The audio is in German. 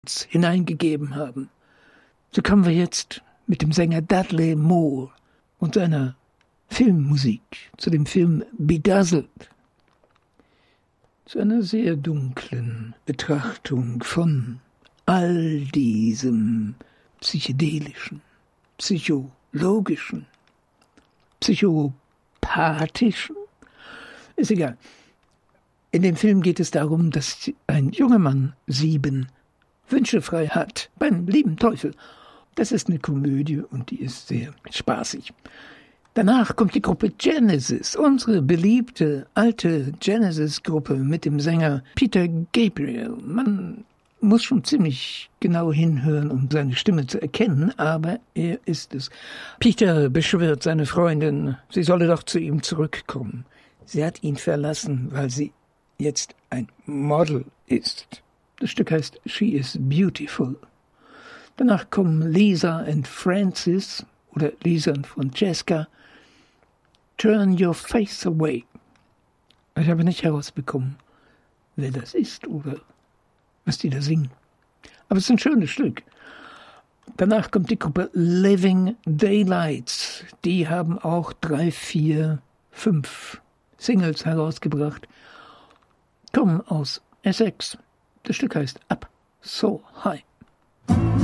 hineingegeben haben. So kommen wir jetzt mit dem Sänger Dudley Moore und seiner Filmmusik zu dem Film Bedazzled. Zu einer sehr dunklen Betrachtung von all diesem psychedelischen, psychologischen, psychopathischen. Ist egal. In dem Film geht es darum, dass ein junger Mann 7 Wünsche frei hat, beim lieben Teufel. Das ist eine Komödie und die ist sehr spaßig. Danach kommt die Gruppe Genesis, unsere beliebte alte Genesis-Gruppe mit dem Sänger Peter Gabriel. Man muss schon ziemlich genau hinhören, um seine Stimme zu erkennen, aber er ist es. Peter beschwört seine Freundin, sie solle doch zu ihm zurückkommen. Sie hat ihn verlassen, weil sie jetzt ein Model ist. Das Stück heißt She is Beautiful. Danach kommen Lisa and Francis oder Lisa und Francesca. Turn Your Face Away. Ich habe nicht herausbekommen, wer das ist oder was die da singen. Aber es ist ein schönes Stück. Danach kommt die Gruppe Living Daylights. Die haben auch 3, 4, 5 Singles herausgebracht. Kommen aus Essex. Das Stück heißt Up So High.